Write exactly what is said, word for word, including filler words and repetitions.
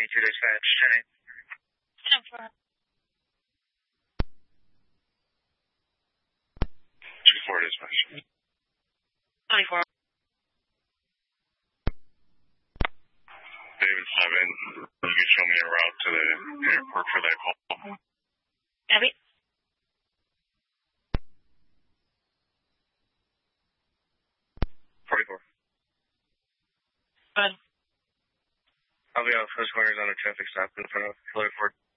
two dispatch, ten eight. ten four. two four dispatch. twenty-four. David seven, you can show me a route to the airport for that call. Abby? forty-four. Good. I'll be out first corners on a traffic stop in front of Hillary Ford.